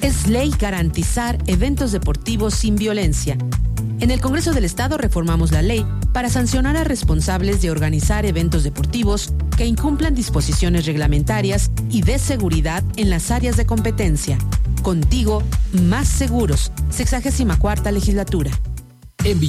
Es ley garantizar eventos deportivos sin violencia. En el Congreso del Estado reformamos la ley para sancionar a responsables de organizar eventos deportivos que incumplan disposiciones reglamentarias y de seguridad en las áreas de competencia. Contigo, más seguros. 64ª legislatura.